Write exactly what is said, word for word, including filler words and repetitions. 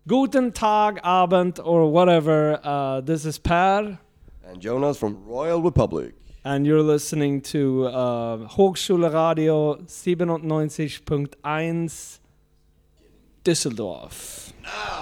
Guten Tag, Abend, or whatever. Uh, this is Per. And Jonas from Royal Republic. And you're listening to uh, Hochschulradio siebenundneunzig Komma eins Düsseldorf. Now.